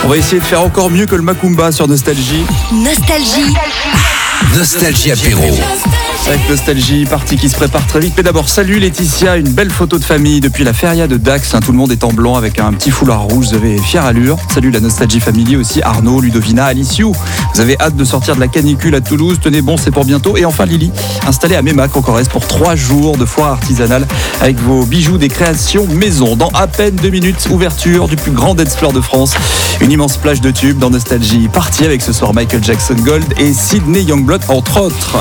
On va essayer de faire encore mieux que le Macumba sur Nostalgie. Nostalgie apéro. Avec Nostalgie, partie qui se prépare très vite. Mais d'abord, salut Laetitia, une belle photo de famille depuis la feria de Dax. Tout le monde est en blanc avec un petit foulard rouge, vous avez fière allure. Salut la Nostalgie Family aussi, Arnaud, Ludovina, Aliciou. Vous avez hâte de sortir de la canicule à Toulouse, tenez bon, c'est pour bientôt. Et enfin Lily, installée à Mémac en Corrèze pour 3 jours de foire artisanale avec vos bijoux des créations maison. Dans à peine 2 minutes, ouverture du plus grand dance floor de France. Une immense plage de tubes dans Nostalgie. Partie avec ce soir Michael Jackson Gold et Sydney Youngblood entre autres.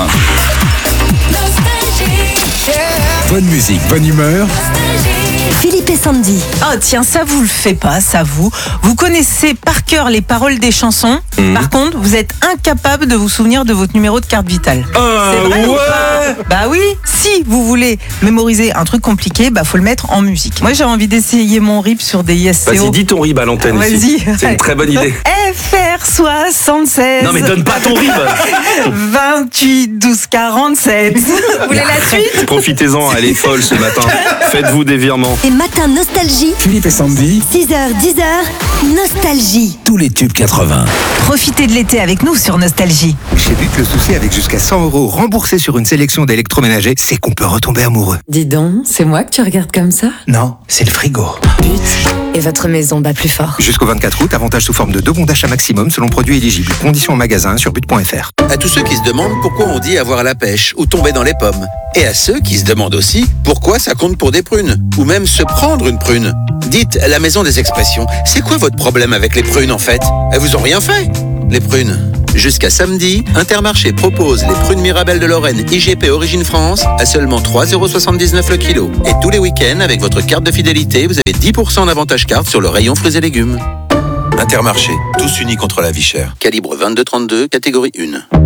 Bonne musique, bonne humeur. Philippe et Sandy. Oh tiens, ça vous le fait pas, ça vous. Vous connaissez par cœur les paroles des chansons. Par contre, vous êtes incapable de vous souvenir de votre numéro de carte vitale. C'est vrai ou pas ? Bah oui, si vous voulez mémoriser un truc compliqué, bah faut le mettre en musique. Moi j'ai envie d'essayer mon RIB sur des ISCO. Vas-y, dis ton RIB à l'antenne. Vas-y. Ici. C'est une très bonne idée. FR76. Non mais donne pas ton RIB. 28 12 47. Vous voulez la suite ? Profitez-en, elle est folle ce matin. Faites-vous des virements. Et matin Nostalgie, Philippe et Sandy, 6h, 10h, Nostalgie. tous les tubes 80. Profitez de l'été avec nous sur Nostalgie. Chez But, le souci avec jusqu'à 100 € remboursés sur une sélection d'électroménagers, c'est qu'on peut retomber amoureux. Dis donc, c'est moi que tu regardes comme ça ? Non, c'est le frigo. Et votre maison bat plus fort. Jusqu'au 24 août, avantage sous forme de 2 bons d'achat maximum selon produit éligible. Conditions en magasin sur but.fr. À tous ceux qui se demandent pourquoi on dit avoir la pêche ou tomber dans les pommes. Et à ceux qui se demandent aussi pourquoi ça compte pour des prunes, ou même se prendre une prune. Dites la maison des expressions, c'est quoi votre problème avec les prunes en fait ? Elles vous ont rien fait, les prunes. Jusqu'à samedi, Intermarché propose les prunes Mirabelle de Lorraine IGP Origine France à seulement 3,79€ le kilo. Et tous les week-ends, avec votre carte de fidélité, vous avez 10% d'avantage carte sur le rayon fruits et légumes. Intermarché, tous unis contre la vie chère. Calibre 22-32, catégorie 1.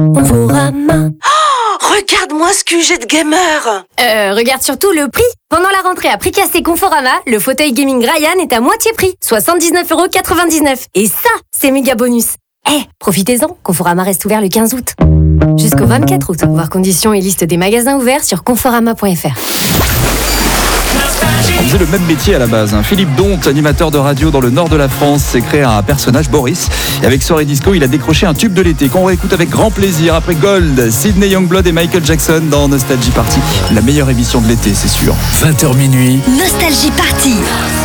Regarde-moi ce que j'ai de gamer. Regarde surtout le prix. Pendant la rentrée à prix cassé Conforama, le fauteuil gaming Ryan est à moitié prix, 79,99€. Et ça, c'est méga bonus. Profitez-en, Conforama reste ouvert le 15 août. Jusqu'au 24 août. Voir conditions et liste des magasins ouverts sur conforama.fr. On faisait le même métier à la base. Philippe Donte, animateur de radio dans le nord de la France, s'est créé un personnage, Boris. Et avec Soirée Disco, il a décroché un tube de l'été qu'on réécoute avec grand plaisir après Gold, Sydney Youngblood et Michael Jackson dans Nostalgie Party. La meilleure émission de l'été, c'est sûr. 20h minuit. Nostalgie Party.